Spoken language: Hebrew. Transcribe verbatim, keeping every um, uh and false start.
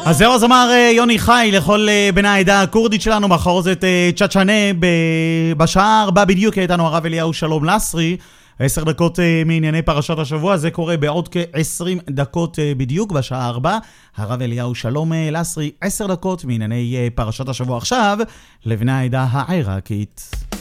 אז זהו, אז אמר יוני חי לכל בני העדה הקורדית שלנו מחרוזת צ'צ'נה בשעה ארבע בדיוק. איתנו הרב אליהו שלום לסרי, עשר דקות מענייני פרשת השבוע. זה קורה בעוד כ-עשרים דקות בדיוק בשעה ארבע. הרב אליהו שלום לסרי, עשר דקות מענייני פרשת השבוע. עכשיו לבני העדה העיראקית.